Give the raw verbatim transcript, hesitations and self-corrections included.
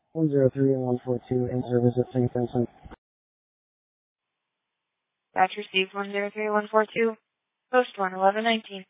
one zero three and one four two in service at Saint Vincent. Batch received one zero three one four two, post one eleven nineteen.